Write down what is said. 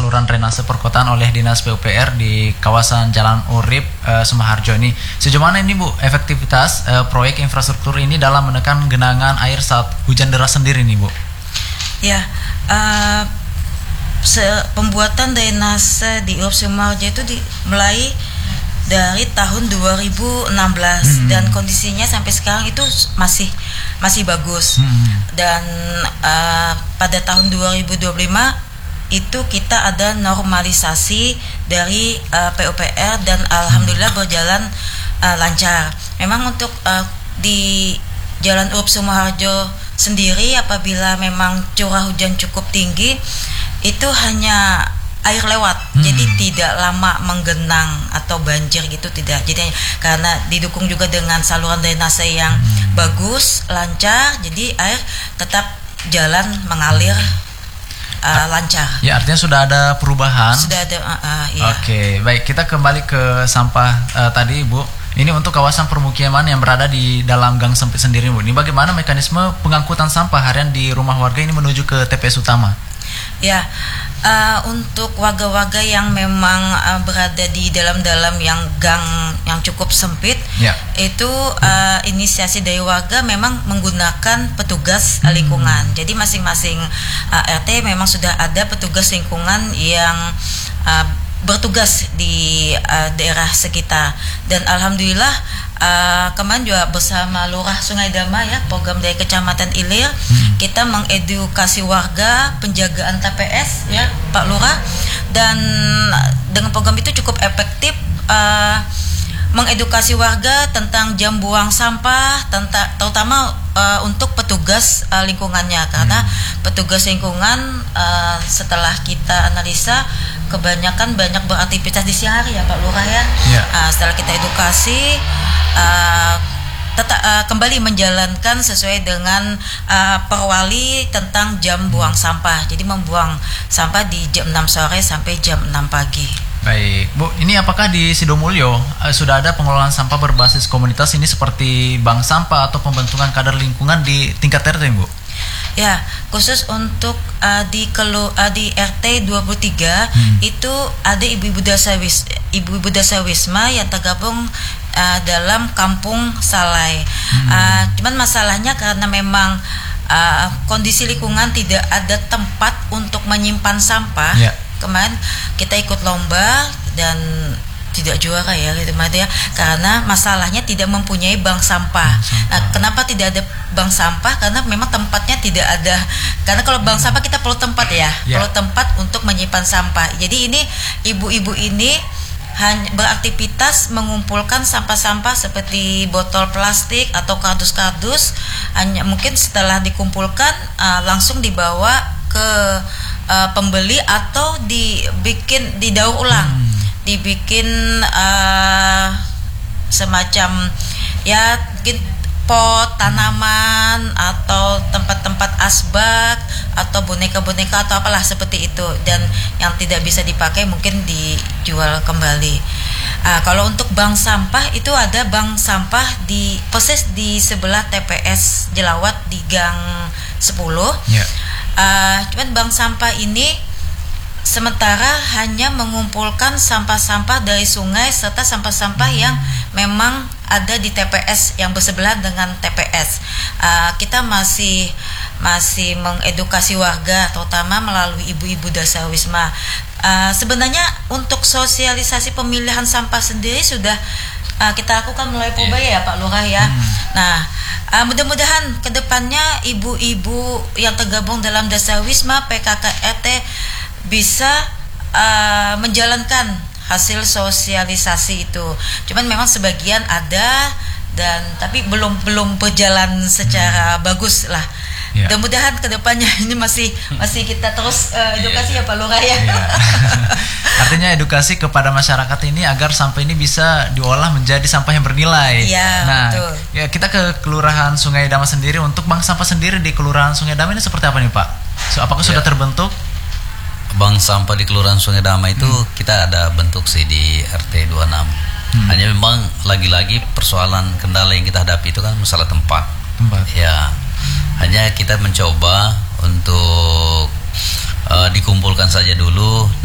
saluran drainase perkotaan oleh Dinas PUPR di kawasan Jalan Urip Sumaharjo ini. Sejauh mana ini Bu efektivitas proyek infrastruktur ini dalam menekan genangan air saat hujan deras sendiri nih Bu? Ya, pembuatan drainase di Urip Sumaharjo itu dimulai dari tahun 2016 dan kondisinya sampai sekarang itu masih bagus. Dan pada tahun 2025 itu kita ada normalisasi dari PUPR dan alhamdulillah berjalan lancar. Memang untuk di Jalan Urip Sumaharjo sendiri apabila memang curah hujan cukup tinggi itu hanya air lewat, jadi tidak lama menggenang atau banjir gitu, tidak. Jadi karena didukung juga dengan saluran drainase yang bagus, lancar, jadi air tetap jalan mengalir lancar. Ya, artinya sudah ada perubahan. Sudah ada. Ya. Oke, baik, kita kembali ke sampah tadi Bu. Ini untuk kawasan permukiman yang berada di dalam gang sempit sendiri Bu. Ini bagaimana mekanisme pengangkutan sampah harian di rumah warga ini menuju ke TPS utama? Ya, untuk warga-warga yang memang berada di dalam yang gang yang cukup sempit, itu inisiasi dari warga memang menggunakan petugas lingkungan. Jadi masing-masing RT memang sudah ada petugas lingkungan yang bertugas di daerah sekitar. Dan alhamdulillah kemarin juga bersama Lurah Sungai Dama ya, program dari Kecamatan Ilir, kita mengedukasi warga penjagaan TPS ya Pak Lurah, dan dengan program itu cukup efektif mengedukasi warga tentang jam buang sampah, terutama untuk petugas lingkungannya, karena petugas lingkungan setelah kita analisa kebanyakan banyak beraktivitas di siang hari ya Pak Lurah ya. Setelah kita edukasi kembali menjalankan sesuai dengan perwali tentang jam buang sampah. Jadi membuang sampah di jam 6 sore sampai jam 6 pagi. Baik, Bu, ini apakah di Sidomulyo sudah ada pengelolaan sampah berbasis komunitas ini seperti bank sampah atau pembentukan kadar lingkungan di tingkat RT, Bu? Ya, khusus untuk di RT 23 itu ada ibu-ibu desa wisma yang tergabung dalam Kampung Salai. Cuman masalahnya karena memang kondisi lingkungan tidak ada tempat untuk menyimpan sampah. Kemarin kita ikut lomba dan tidak juara ya gitu ya, karena masalahnya tidak mempunyai bank sampah. Nah, kenapa tidak ada bank sampah? Karena memang tempatnya tidak ada. Karena kalau bank sampah kita perlu tempat ya, perlu tempat untuk menyimpan sampah. Jadi ini ibu-ibu ini hanya beraktivitas mengumpulkan sampah-sampah seperti botol plastik atau kardus-kardus. Hanya mungkin setelah dikumpulkan langsung dibawa ke pembeli atau didaur ulang, dibikin semacam ya mungkin pot tanaman atau tempat-tempat asbak atau boneka-boneka atau apalah seperti itu, dan yang tidak bisa dipakai mungkin dijual kembali. Kalau untuk bank sampah itu ada bank sampah persis di sebelah TPS Jelawat di gang 10. Cuman bank sampah ini sementara hanya mengumpulkan sampah-sampah dari sungai serta sampah-sampah yang memang ada di TPS yang bersebelahan dengan TPS. Kita masih mengedukasi warga, terutama melalui ibu-ibu desa wisma. Sebenarnya untuk sosialisasi pemilihan sampah sendiri sudah kita lakukan mulai Purbaya ya Pak Lurah ya. Nah, mudah-mudahan kedepannya ibu-ibu yang tergabung dalam desa wisma PKK RT bisa menjalankan hasil sosialisasi itu. Cuman memang sebagian ada tapi belum berjalan secara bagus lah. Mudah-mudahan kedepannya ini masih kita terus edukasi ya Pak Lurah ya. Artinya edukasi kepada masyarakat ini agar sampah ini bisa diolah menjadi sampah yang bernilai. Nah, betul. Ya, kita ke Kelurahan Sungai Dama sendiri. Untuk bank sampah sendiri di Kelurahan Sungai Dama ini seperti apa nih Pak? Apakah sudah terbentuk? Bank sampah di Kelurahan Sungai Dama itu kita ada bentuk sih di RT 26. Hanya memang lagi-lagi persoalan kendala yang kita hadapi itu kan masalah tempat. Ya, hanya kita mencoba untuk dikumpulkan saja dulu.